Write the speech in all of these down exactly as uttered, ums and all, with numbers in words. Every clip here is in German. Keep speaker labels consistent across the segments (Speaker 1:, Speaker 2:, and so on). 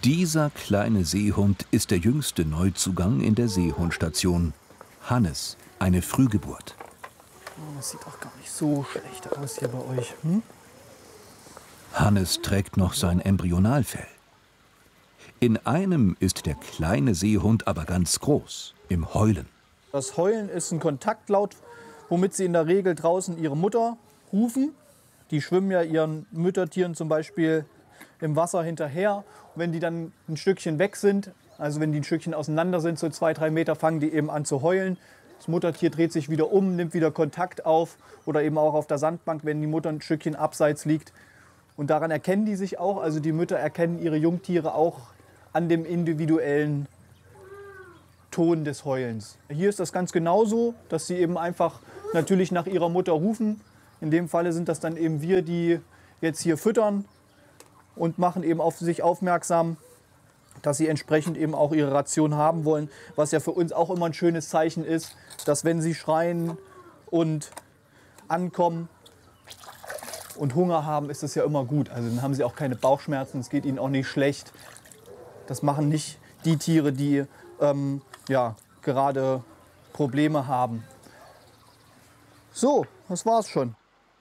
Speaker 1: Dieser kleine Seehund ist der jüngste Neuzugang in der Seehundstation. Hannes, eine Frühgeburt.
Speaker 2: Das sieht auch gar nicht so schlecht aus hier bei euch. Hm?
Speaker 1: Hannes trägt noch sein Embryonalfell. In einem ist der kleine Seehund aber ganz groß, im Heulen.
Speaker 2: Das Heulen ist ein Kontaktlaut, womit sie in der Regel draußen ihre Mutter rufen. Die schwimmen ja ihren Müttertieren zum Beispiel im Wasser hinterher. Und wenn die dann ein Stückchen weg sind, also wenn die ein Stückchen auseinander sind, so zwei, drei Meter, fangen die eben an zu heulen. Das Muttertier dreht sich wieder um, nimmt wieder Kontakt auf oder eben auch auf der Sandbank, wenn die Mutter ein Stückchen abseits liegt. Und daran erkennen die sich auch, also die Mütter erkennen ihre Jungtiere auch an dem individuellen Ton des Heulens. Hier ist das ganz genauso, dass sie eben einfach natürlich nach ihrer Mutter rufen. In dem Falle sind das dann eben wir, die jetzt hier füttern und machen eben auf sich aufmerksam, dass sie entsprechend eben auch ihre Ration haben wollen. Was ja für uns auch immer ein schönes Zeichen ist, dass wenn sie schreien und ankommen und Hunger haben, ist das ja immer gut. Also dann haben sie auch keine Bauchschmerzen, es geht ihnen auch nicht schlecht. Das machen nicht die Tiere, die ähm, ja, gerade Probleme haben. So, das war's schon.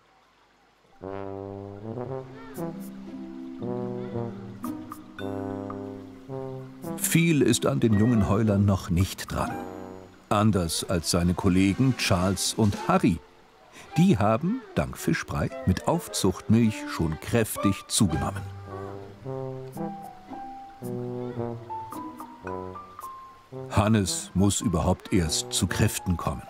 Speaker 1: Viel ist an den jungen Heulern noch nicht dran. Anders als seine Kollegen Charles und Harry. Die haben, dank Fischbrei, mit Aufzuchtmilch schon kräftig zugenommen. Hannes muss überhaupt erst zu Kräften kommen.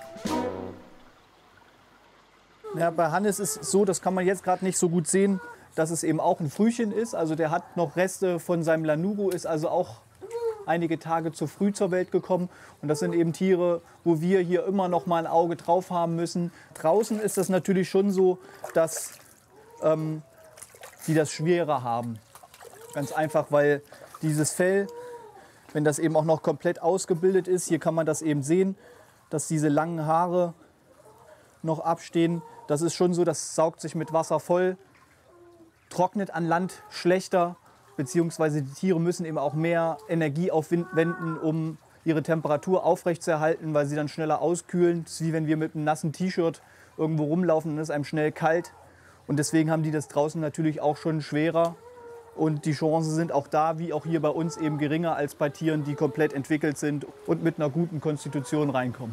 Speaker 2: Ja, bei Hannes ist es so, das kann man jetzt gerade nicht so gut sehen, dass es eben auch ein Frühchen ist. Also der hat noch Reste von seinem Lanugo, ist also auch einige Tage zu früh zur Welt gekommen. Und das sind eben Tiere, wo wir hier immer noch mal ein Auge drauf haben müssen. Draußen ist das natürlich schon so, dass ähm, die das schwerer haben. Ganz einfach, weil dieses Fell, wenn das eben auch noch komplett ausgebildet ist, hier kann man das eben sehen, dass diese langen Haare noch abstehen. Das ist schon so, das saugt sich mit Wasser voll, trocknet an Land schlechter, beziehungsweise die Tiere müssen eben auch mehr Energie aufwenden, um ihre Temperatur aufrechtzuerhalten, weil sie dann schneller auskühlen. Das ist wie wenn wir mit einem nassen T-Shirt irgendwo rumlaufen, dann ist einem schnell kalt. Und deswegen haben die das draußen natürlich auch schon schwerer. Und die Chancen sind auch da, wie auch hier bei uns, eben geringer als bei Tieren, die komplett entwickelt sind und mit einer guten Konstitution reinkommen.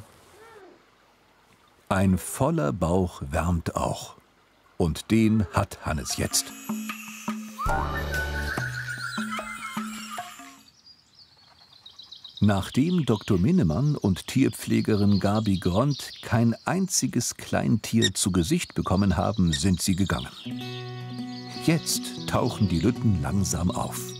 Speaker 1: Ein voller Bauch wärmt auch. Und den hat Hannes jetzt. Nachdem Doktor Minnemann und Tierpflegerin Gabi Gront kein einziges Kleintier zu Gesicht bekommen haben, sind sie gegangen. Jetzt tauchen die Lütten langsam auf.